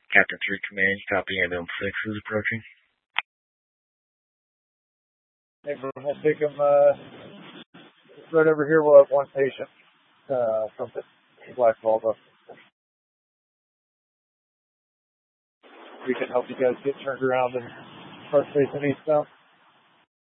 Captain 3 Command, copy ambulance 6 is approaching. Hey, we'll take him right over here. We'll have one patient from the Black Volvo. We can help you guys get turned around and start facing eastbound.